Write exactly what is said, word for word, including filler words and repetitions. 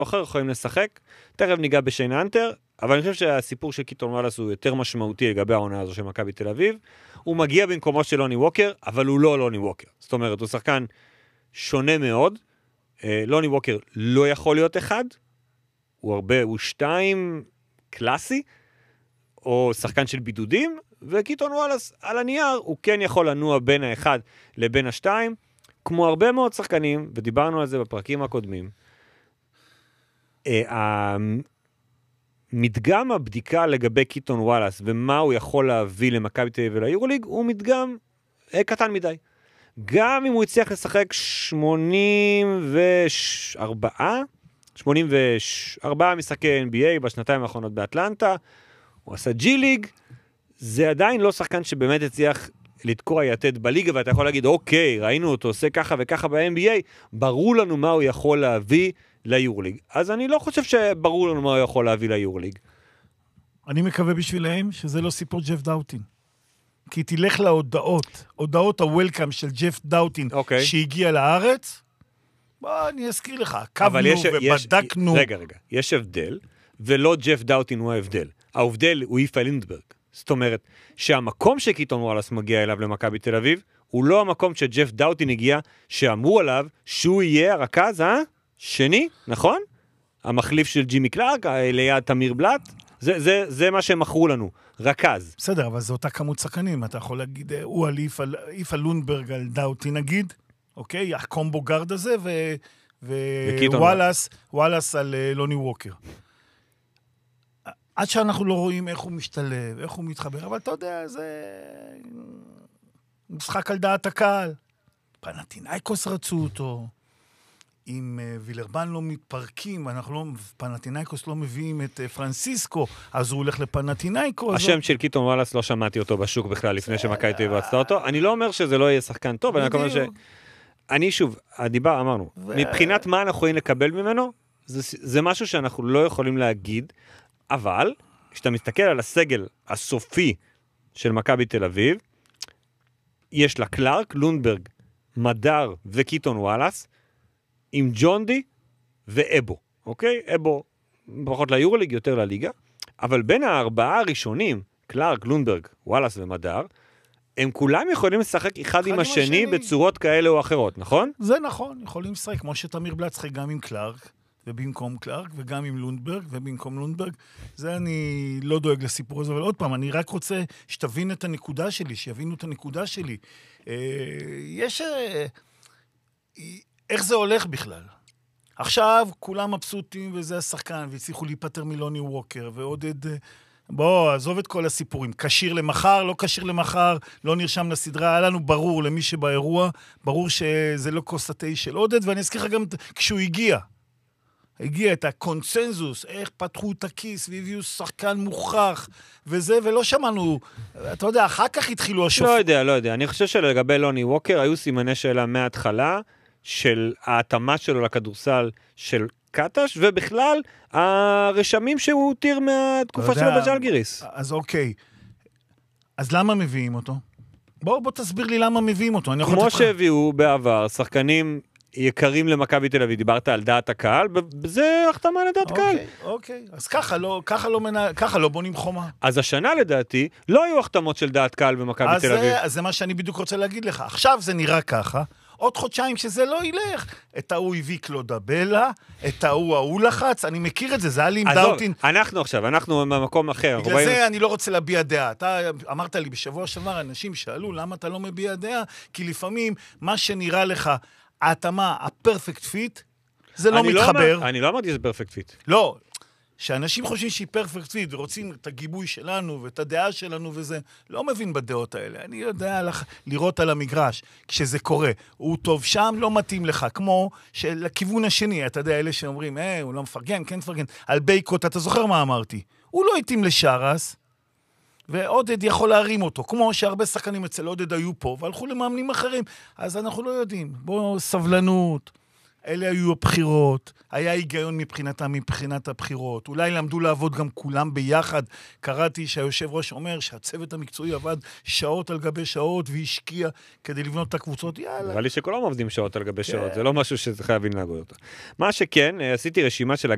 אחר יכולים לשחק, תכף ניגע בשיין אנטר, אבל אני חושב שהסיפור של קיטון וואלאס הוא יותר משמעותי לגבי העונה הזו של מכבי תל אביב, הוא מגיע במקומו של לוני ווקר, אבל הוא לא לוני ווקר, זאת אומרת, הוא שחקן שונה מאוד, לוני ווקר לא יכול להיות אחד, הוא הרבה, הוא שתיים קלאסי, או שחקן של בידודים, וקיטון וואלאס על הנייר, הוא כן יכול לנוע בין האחד לבין השתיים, כמו הרבה מאוד שחקנים, ודיברנו על זה בפרקים הקודמים, מדגם הבדיקה לגבי קיטון וואלאס, ומה הוא יכול להביא למכבי תל אביב וליורוליג, הוא מדגם קטן מדי. גם אם הוא הצליח לשחק שמונים וארבע, שמונים וארבע משחקי אן בי איי בשנתיים האחרונות באטלנטה, הוא עשה ג'י ליג, זה עדיין לא שחקן שבאמת הצליח לתקוע יתד בליגה, ואתה יכול להגיד, אוקיי, ראינו אותו עושה ככה וככה ב-אן בי איי, ברור לנו מה הוא יכול להביא ליורוליג. אז אני לא חושב שברור לנו מה הוא יכול להביא ליורוליג. אני מקווה בשבילהם שזה לא סיפור ג'ף דאוטין. כי תלך להודעות, הודעות הוולקאם של ג'ף דאוטין, okay. שהגיע לארץ, בוא, אני אזכיר לך, קבנו יש, ובדקנו. יש, רגע, רגע, יש הבדל, ולא ג'ף דאוטין הוא ההבדל. ההבדל הוא איפה לינדברג. זאת אומרת, שהמקום שקיטון וואלאס מגיע אליו למכבי תל אביב, הוא לא המקום שג'ף דאוטין הגיע, שאמרו עליו שהוא יהיה הרכז, אה? שני, נכון? המחליף של ג'ימי קלארק, ליד תמיר בלט, זה, זה, זה מה שהם מכרו לנו, רכז. בסדר, אבל זו אותה כמות שחקנים, אתה יכול להגיד, הוא על איפה לונדברג על דאוטין נגיד, אוקיי? הקומבו גארד הזה, ווואלאס, וואלאס על לוני ווקר. עד שאנחנו לא רואים איך הוא משתלב, איך הוא מתחבר, אבל אתה יודע, זה משחק על דעת הקהל. פנתינייקוס רצו אותו, אם וילרבן לא מתפרקים, אנחנו לא, פנתינייקוס לא מביאים את פרנסיסקו, אז הוא הולך לפנתינייקוס. השם של קיטון וואלאס לא שמעתי אותו בשוק בכלל, לפני שמכבי תל אביב רצתה אותו. אני לא אומר שזה לא יהיה שחקן טוב, אני אומר ש... אני שוב, הדיבר, אמרנו, מבחינת מה אנחנו יכולים לקבל ממנו, זה משהו שאנחנו לא יכולים להגיד, אבל, כשאתה מסתכל על הסגל הסופי של מכבי תל אביב, יש לה קלארק, לונדברג, מדר וקיטון וואלאס, עם ג'ונדי ואבו, אוקיי? אבו פחות ליורוליג, יותר לליגה, אבל בין הארבעה הראשונים, קלארק, לונדברג, וואלאס ומדר, הם כולם יכולים לשחק אחד עם השני בצורות כאלה או אחרות, נכון? זה נכון, יכולים לשחק, כמו שתמיר בלט שחק גם עם קלארק, ובמקום קלארק, וגם עם לונדברג, ובמקום לונדברג, זה אני לא דואג לסיפור הזה, אבל עוד פעם, אני רק רוצה שתבין את הנקודה שלי, שיבינו את הנקודה שלי. יש... איך זה הולך בכלל? עכשיו, כולם מבסוטים, וזה השחקן, והצליחו להיפטר מלוני ווקר, ועודד... בוא, עזוב את כל הסיפורים. קשיר למחר, לא קשיר למחר, לא נרשם לסדרה. היה לנו ברור למי שבאירוע, ברור שזה לא כוס התה של עודד, ואני אזכיר לך גם כשהוא הגיע. הגיע את הקונצנזוס, איך פתחו את הכיס והביאו שחקן מוכח וזה, ולא שמענו, אתה יודע, אחר כך התחילו השופט. לא יודע, לא יודע. אני חושב שלגבי לוני ווקר, היו סימני שאלה מההתחלה, של ההתאמה שלו לכדורסל של קטש, ובכלל, הרשמים שהוא הותיר מהתקופה שלו בז'לגיריס. אז אוקיי. אז למה מביאים אותו? בוא, בוא תסביר לי למה מביאים אותו. כמו שהביאו בעבר, שחקנים יקרים למכבי תל אביב, דיברת על דעת הקהל, זה החתמה לדעת קהל. אוקיי, אוקיי. אז ככה לא, ככה לא מנהל, ככה לא בונים חומה. אז השנה לדעתי, לא היו החתמות של דעת קהל במכבי תל אביב. אז זה מה שאני בדיוק רוצה להגיד לך. עכשיו זה נראה ככה, עוד חודשיים שזה לא ילך. את ההוא הביא קלודבלה, את ההוא ההוא לחץ, אני מכיר את זה, זה היה לי עם דאוטין. אנחנו עכשיו, אנחנו במקום אחר. בגלל זה אני לא רוצה להביע דעה. אתה אמרת לי בשבוע שעבר, אנשים שאלו, למה אתה לא מביע דעה? כי לפעמים מה שנראה לך, ההתאמה, הפרפקט פיט, זה לא מתחבר. אני לא אמרתי שזה פרפקט פיט. לא. שאנשים חושבים שהיא פרפקט פיט, ורוצים את הגיבוי שלנו, ואת הדעה שלנו וזה, לא מבין בדעות האלה. אני יודע לראות על המגרש, כשזה קורה. הוא טוב שם, לא מתאים לך, כמו שלכיוון השני, אתה יודע, אלה שאומרים, אה, הוא לא מפרגן, כן מפרגן. על בייקוט, אתה זוכר מה אמרתי? הוא לא התאים לשרס, ועודד יכול להרים אותו, כמו שהרבה שחקנים אצל עודד היו פה, והלכו למאמנים אחרים. אז אנחנו לא יודעים. בואו, סבלנות. אלה היו הבחירות, היה היגיון מבחינתם, מבחינת הבחירות, אולי למדו לעבוד גם כולם ביחד, קראתי שהיושב ראש אומר שהצוות המקצועי עבד שעות על גבי שעות, והשקיע כדי לבנות את הקבוצות, יאללה. נראה לי שכולם עובדים שעות על גבי שעות, זה לא משהו שחייבים להגוד אותו. מה שכן, עשיתי רשימה של